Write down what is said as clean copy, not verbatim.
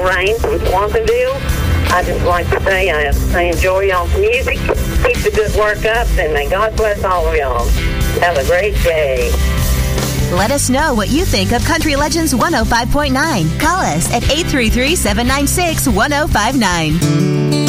Raines with Swansonville. I just like to say I enjoy y'all's music. Keep the good work up, and may God bless all of y'all. Have a great day. Let us know what you think of Country Legends 105.9. Call us at 833-796-1059.